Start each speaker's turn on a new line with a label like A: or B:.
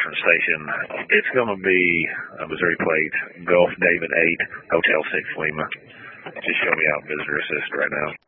A: station. It's going to be Missouri Plate, Gulf David 8, Hotel 6 Lima. Just show me out visitor assist right now.